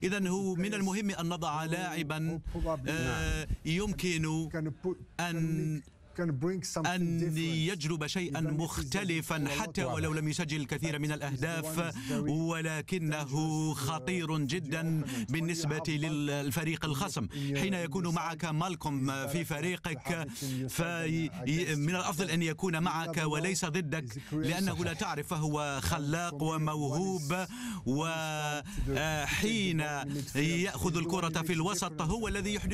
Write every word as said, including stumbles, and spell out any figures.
إذن هو من المهم أن نضع لاعبا آه يمكن أن أن يجلب شيئا مختلفا حتى ولو لم يسجل الكثير من الأهداف، ولكنه خطير جدا بالنسبة للفريق الخصم. حين يكون معك مالكوم في فريقك فمن الأفضل أن يكون معك وليس ضدك، لأنه لا تعرف فهو خلاق وموهوب، وحين يأخذ الكرة في الوسط هو الذي يحدث